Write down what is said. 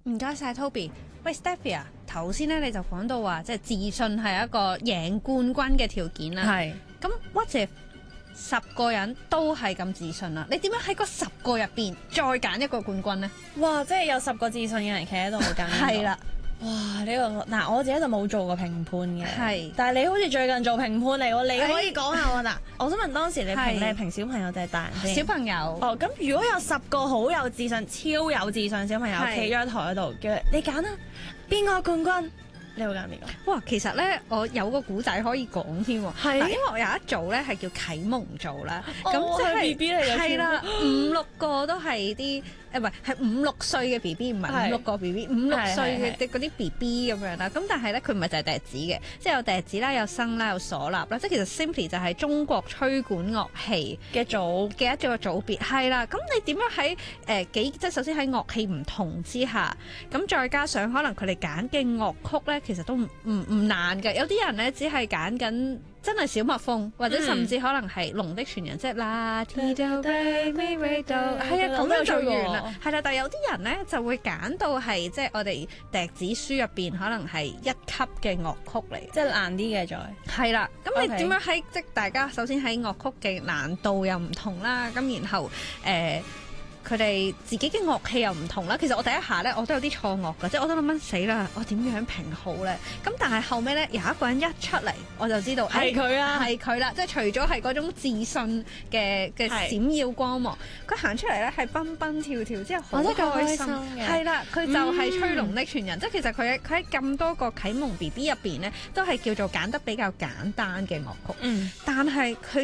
唔該晒 Toby。喂 Stephy 啊，頭先咧你就講到話，即係自信係一個贏冠軍嘅條件啦。 係。 咁 what if 10個人都係咁自信啦？你點樣喺嗰10個入邊再揀一個冠軍呢？ 哇！即係有10個自信嘅人企喺度揀。 係啦。 哇！呢個嗱，我自己就冇做過評判嘅。 係。 但係你好似最近做評判嚟喎，你可以講下喎嗱。我想問當時你係你係評小朋友定係大人先？ 小朋友。 哦，咁如果有10個好有自信、超有自信小朋友係企咗喺台嗰度，叫你揀啦，邊個冠軍？你會揀邊個？ 哇，其實咧，我有個古仔可以講添喎。 係因為我有一組咧係叫啟蒙組啦， 哦咁即係係 BB 嚟嘅係啦， 全 5、6個都係啲唔係5、6歲嘅 BB，唔係5、6個 BB，5、6歲嘅嗰啲 BB 咁樣啦。咁但係咧，佢唔係就係笛子嘅，即係有笛子啦，有笙啦，有嗩吶啦，即係其實 simply 就係中國吹管樂器嘅組嘅一個組別係啦。咁你點樣喺即係首先喺樂器唔同之下，咁再加上可能佢哋揀嘅樂曲咧，其實都唔難嘅。有啲人咧只係揀緊真係小蜜蜂，或者甚至可能係龍的傳人，即係啦 Ti Do Re Mi Re Do， 係啊，咁樣就完啦。係啦，但係有啲人咧就會揀到係即係我哋笛子書入邊可能係1級嘅樂曲嚟， 即係難啲嘅再。 係啦，咁你 Okay 點樣喺即係大家首先喺樂曲嘅難度又唔同啦，咁然後佢哋自己嘅樂器又唔同啦。其實我第一下咧，我都有啲錯愕㗎，即係我都諗緊死啦，我點樣評好咧？咁但係後尾咧，有一個人一出嚟，我就知道係佢啊係佢啦。即係除咗係嗰種自信嘅閃耀光芒，佢行出嚟咧係蹦蹦跳跳，之後好開心嘅。 係啦，佢就係吹龍的傳人。即係其實佢喺咁多個啟蒙 BB 入邊咧，都係叫做揀得比較簡單嘅樂曲。但係佢